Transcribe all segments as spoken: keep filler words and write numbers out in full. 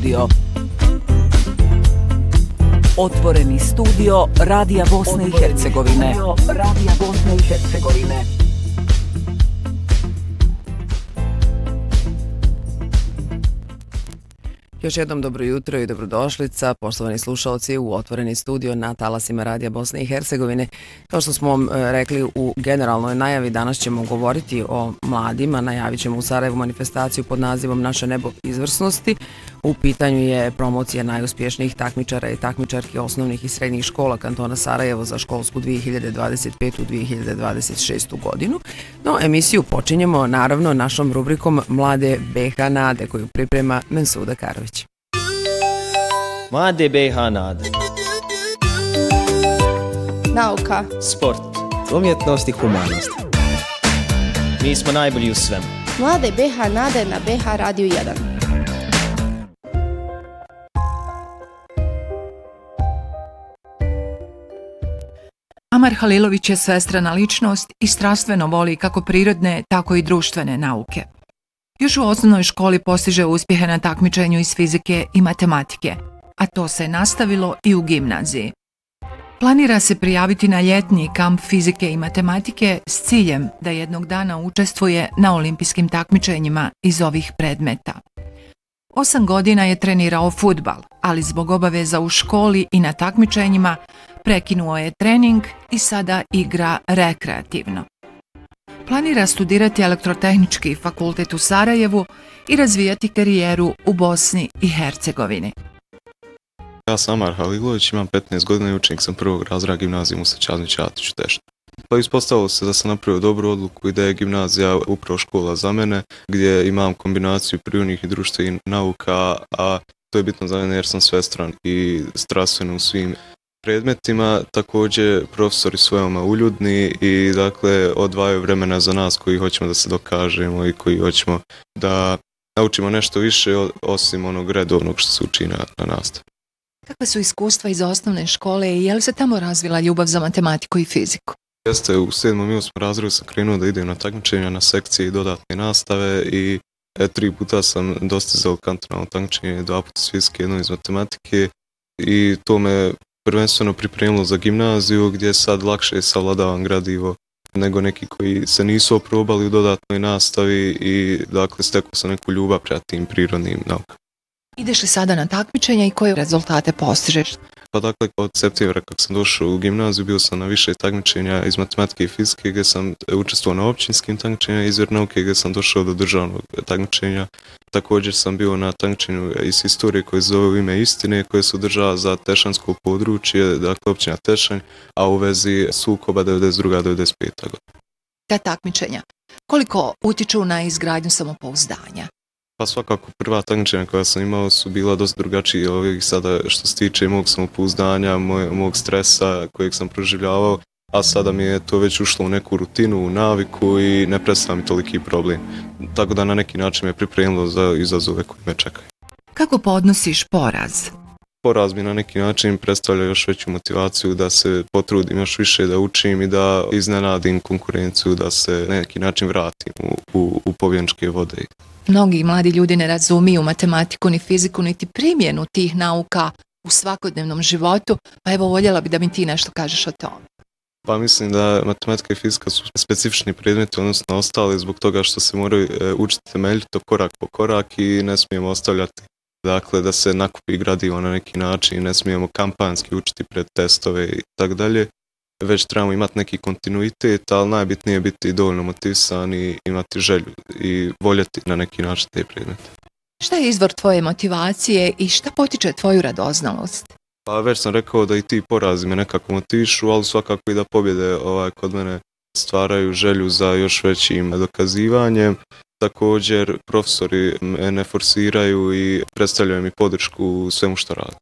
studio. Otvoreni studio Radija Bosne i Hercegovine. Radija Bosne i Hercegovine. Još jednom dobro jutro i dobrodošlica, poštovani slušalci, u otvoreni studio na talasima Radija Bosne i Hercegovine. Kao što smo vam rekli u generalnoj najavi, danas ćemo govoriti o mladima. Najavit ćemo u Sarajevu manifestaciju pod nazivom Naše nebo izvrsnosti. U pitanju je promocija najuspješnijih takmičara i takmičarki osnovnih i srednjih škola kantona Sarajevo za školsku dvije hiljade dvadeset petu dvije hiljade dvadeset šestu godinu. No, emisiju počinjemo naravno našom rubrikom Mlade B H Nade koju priprema Mensuda Karović. Mlade B H Nade. Nauka, sport, umjetnost i humanost. Mi smo najbolji u svemu. Mlade B H Nade na B H Radio jedan. Amar Halilović je svestrana ličnost i strastveno voli kako prirodne, tako i društvene nauke. Još u osnovnoj školi postiže uspjehe na takmičenju iz fizike i matematike, a to se nastavilo i u gimnaziji. Planira se prijaviti na ljetni kamp fizike i matematike s ciljem da jednog dana učestvuje na olimpijskim takmičenjima iz ovih predmeta. Osam godina je trenirao fudbal, ali zbog obaveza u školi i na takmičenjima prekinuo je trening i sada igra rekreativno. Planira studirati elektrotehnički fakultet u Sarajevu i razvijati karijeru u Bosni i Hercegovini. Ja sam Amar Halilović, imam petnaest godina i učenik sam prvog razreda gimnazije Musa Čazmić Atić u Tešnju. Pa ispostavilo se da sam napravio dobru odluku i da je gimnazija upravo škola za mene, gdje imam kombinaciju prirodnih i društvenih nauka, a to je bitno za mene jer sam svestran i strastven u svim predmetima. Također profesori su veoma uljudni i dakle odvajaju vremena za nas koji hoćemo da se dokažemo i koji hoćemo da naučimo nešto više osim onog redovnog što se uči na, na nastavi. Kakve su iskustva iz osnovne škole i je li se tamo razvila ljubav za matematiku i fiziku? Jeste, u sedmom i osmom razredu sam krenuo da idem na takmičenja, na sekcije i dodatne nastave i e, tri puta sam dostizao kantonalno takmičenje, dva puta iz fizike, jedno iz matematike i to me prvenstveno pripremilo za gimnaziju gdje sad lakše savladavam gradivo nego neki koji se nisu oprobali u dodatnoj nastavi i dakle stekao sam neku ljubav prema tim prirodnim naukama. Ideš li sada na takmičenja i koje rezultate postižeš? Pa dakle od septembra kako sam došao u gimnaziju bio sam na više takmičenja iz matematike i fizike gdje sam učestvovao na općinskim takmičenja iz vjeronauke gdje sam došao do državnog takmičenja. Također sam bio na takmičenju iz historije koje zove U ime istine koje se održava za tešansko područje, dakle općina Tešanj, a u vezi sukoba devedeset druga devedeset peta godina. Ta takmičenja, koliko utiču na izgradnju samopouzdanja? Pa svakako prva takmičenja koja sam imao su bila dosta drugačije ovih sada što se tiče mog samopouzdanja, moj, mog stresa kojeg sam proživljavao, a sada mi je to već ušlo u neku rutinu, u naviku i ne predstavlja mi toliki problem. Tako da na neki način me pripremilo za izazove koji me čekaju. Kako podnosiš poraz? Poraz mi na neki način predstavlja još veću motivaciju da se potrudim još više da učim i da iznenadim konkurenciju, da se na neki način vratim u, u, u pobjedničke vode. Mnogi mladi ljudi ne razumiju matematiku ni fiziku niti primjenu tih nauka u svakodnevnom životu, pa evo voljela bi da mi ti nešto kažeš o tome. Pa mislim da matematika i fizika su specifični predmeti odnosno ostali zbog toga što se moraju učiti temeljito korak po korak i ne smijemo ostavljati dakle da se nakupi gradivo na neki način, ne smijemo kampanjski učiti pred testove i tako dalje. Već trebamo imati neki kontinuitet, ali najbitnije je biti dovoljno motivisan i imati želju i voljeti na neki način te predmete. Šta je izvor tvoje motivacije i šta potiče tvoju radoznalost? Pa već sam rekao da i ti porazi me nekako motivišu, ali svakako i da pobjede ovaj, kod mene stvaraju želju za još većim dokazivanjem. Također profesori me ne forsiraju i predstavljaju mi podršku u svemu što radim.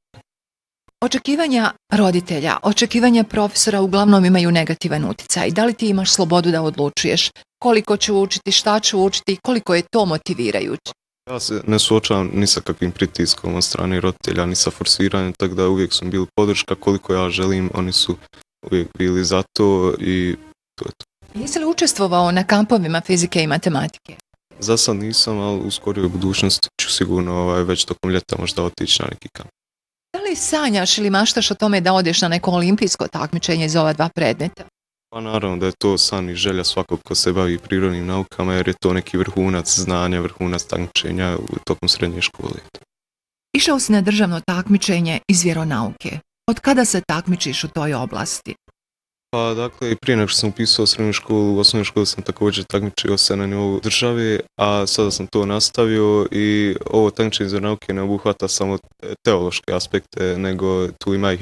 Očekivanja roditelja, očekivanja profesora uglavnom imaju negativan utjecaj. Da li ti imaš slobodu da odlučuješ koliko ću učiti, šta ću učiti i koliko je to motivirajuće? Ja se ne suočavam ni sa kakvim pritiskom od strane roditelja, ni sa forsiranjem, tako da uvijek sam bili podrška koliko ja želim, oni su uvijek bili za to i to je to. Jesi li učestvovao na kampovima fizike i matematike? Za sad nisam, ali u skorijoj budućnosti ću sigurno ovaj, već tokom ljeta možda otići na neki kamp. Da li sanjaš ili maštaš o tome da odeš na neko olimpijsko takmičenje iz ova dva predmeta? Pa naravno da je to san i želja svakog ko se bavi prirodnim naukama, jer je to neki vrhunac znanja, vrhunac takmičenja tokom srednje škole. Išao si na državno takmičenje iz vjeronauke. Od kada se takmičiš u toj oblasti? Pa dakle, prije nego što sam upisao srednju školu, u osnovnoj školi sam također takmičio se na nivou države, a sada sam to nastavio i ovo takmičenje iz vjeronauke ne obuhvata samo teološke aspekte, nego tu ima i